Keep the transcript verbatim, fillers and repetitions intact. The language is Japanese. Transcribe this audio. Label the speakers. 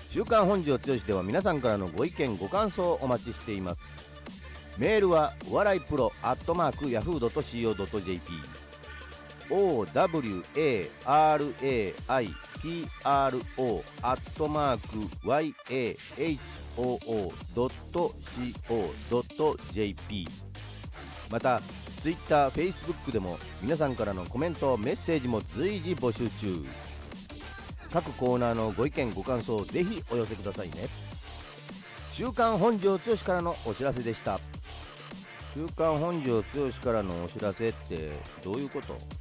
Speaker 1: 週刊本庄剛志では皆さんからのご意見ご感想をお待ちしています。メールはお笑いプロアットマークヤフードと シーオードットジェーピー オーダブリューエーアールエーアイピーアールオー アットマークワイエーエイチオーオードットシーオードットジェーピー また Twitter、Facebook でも皆さんからのコメントメッセージも随時募集中。各コーナーのご意見ご感想をぜひお寄せくださいね。週刊本庄剛志からのお知らせでした。週刊本庄剛志からのお知らせってどういうこと？